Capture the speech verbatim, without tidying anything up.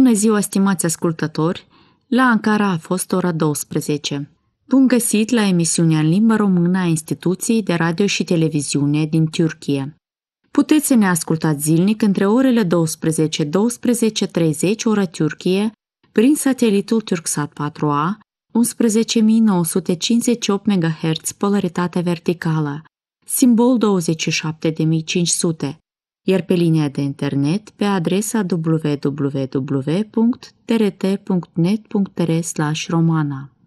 Bună ziua, stimați ascultători! La Ankara a fost ora douăsprezece. Bun găsit la emisiunea în limba română a Instituției de Radio și Televiziune din Turcia. Puteți să ne ascultați zilnic între orele douăsprezece - douăsprezece și treizeci ora Turcie prin satelitul Turksat patru A, unsprezece mii nouă sute cincizeci și opt megahertz polaritate verticală, simbol douăzeci și șapte de mii cinci sute, iar pe linia de internet pe adresa w w w punct t r t punct net punct r slash romana.